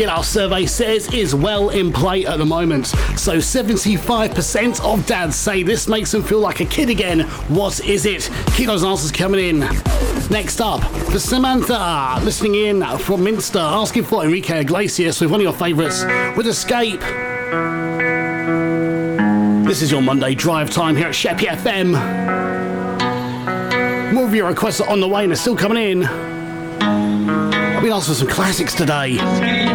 Our survey says is well in play at the moment. So 75% of dads say this makes them feel like a kid again. What is it? Keep those answers coming in. Next up, for Samantha, listening in from Minster, asking for Enrique Iglesias with one of your favourites, with Escape. This is your Monday drive time here at Sheppy FM. More of your requests are on the way and they're still coming in. I've been asked for some classics today.